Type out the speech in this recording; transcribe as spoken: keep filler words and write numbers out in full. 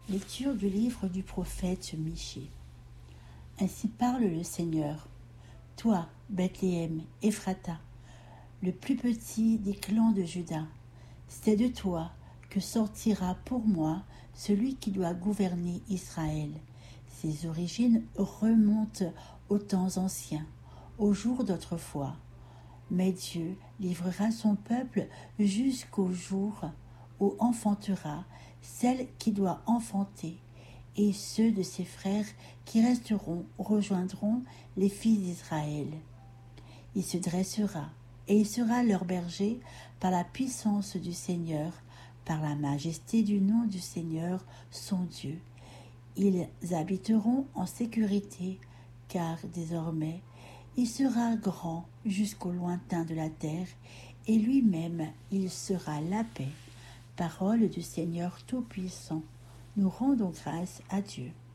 Lecture du livre du prophète Michée. Ainsi parle le Seigneur. Toi, Bethléem, Ephrata, le plus petit des clans de Juda, c'est de toi que sortira pour moi celui qui doit gouverner Israël. Ses origines remontent aux temps anciens, aux jours d'autrefois. Mais Dieu livrera son peuple jusqu'au jour où enfantera celle qui doit enfanter, et ceux de ses frères qui resteront rejoindront les fils d'Israël. Il se dressera, et il sera leur berger par la puissance du Seigneur, par la majesté du nom du Seigneur, son Dieu. Ils habiteront en sécurité, car désormais il sera grand jusqu'au lointain de la terre, et lui-même il sera la paix. Parole du Seigneur Tout-Puissant. Nous rendons grâce à Dieu.